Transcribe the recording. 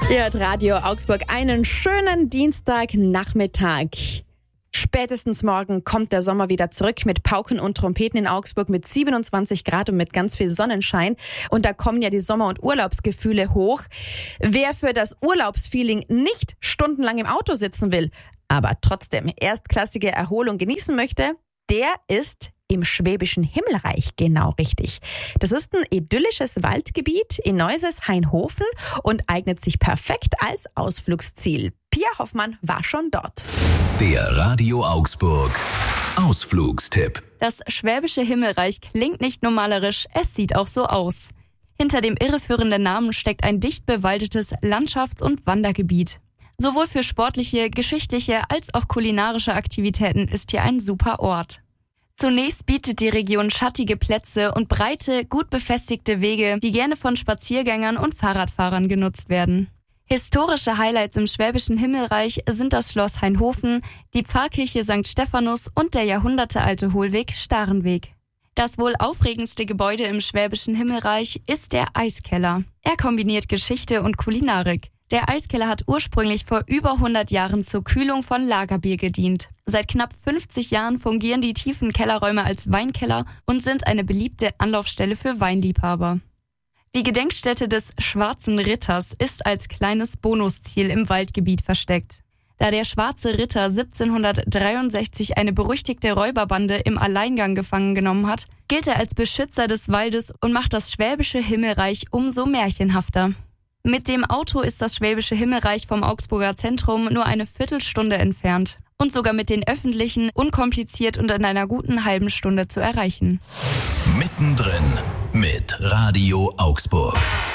Ihr hört Radio Augsburg, einen schönen Dienstagnachmittag. Spätestens morgen kommt der Sommer wieder zurück mit Pauken und Trompeten in Augsburg mit 27 Grad und mit ganz viel Sonnenschein. Und da kommen ja die Sommer- und Urlaubsgefühle hoch. Wer für das Urlaubsfeeling nicht stundenlang im Auto sitzen will, aber trotzdem erstklassige Erholung genießen möchte, der ist im Schwäbischen Himmelreich genau richtig. Das ist ein idyllisches Waldgebiet in Neuses-Hainhofen und eignet sich perfekt als Ausflugsziel. Pia Hoffmann war schon dort. Der Radio Augsburg Ausflugstipp. Das Schwäbische Himmelreich klingt nicht nur malerisch, es sieht auch so aus. Hinter dem irreführenden Namen steckt ein dicht bewaldetes Landschafts- und Wandergebiet. Sowohl für sportliche, geschichtliche als auch kulinarische Aktivitäten ist hier ein super Ort. Zunächst bietet die Region schattige Plätze und breite, gut befestigte Wege, die gerne von Spaziergängern und Fahrradfahrern genutzt werden. Historische Highlights im Schwäbischen Himmelreich sind das Schloss Hainhofen, die Pfarrkirche St. Stephanus und der jahrhundertealte Hohlweg Starenweg. Das wohl aufregendste Gebäude im Schwäbischen Himmelreich ist der Eiskeller. Er kombiniert Geschichte und Kulinarik. Der Eiskeller hat ursprünglich vor über 100 Jahren zur Kühlung von Lagerbier gedient. Seit knapp 50 Jahren fungieren die tiefen Kellerräume als Weinkeller und sind eine beliebte Anlaufstelle für Weinliebhaber. Die Gedenkstätte des Schwarzen Ritters ist als kleines Bonusziel im Waldgebiet versteckt. Da der Schwarze Ritter 1763 eine berüchtigte Räuberbande im Alleingang gefangen genommen hat, gilt er als Beschützer des Waldes und macht das Schwäbische Himmelreich umso märchenhafter. Mit dem Auto ist das Schwäbische Himmelreich vom Augsburger Zentrum nur eine Viertelstunde entfernt und sogar mit den öffentlichen unkompliziert und in einer guten halben Stunde zu erreichen. Mittendrin mit Radio Augsburg.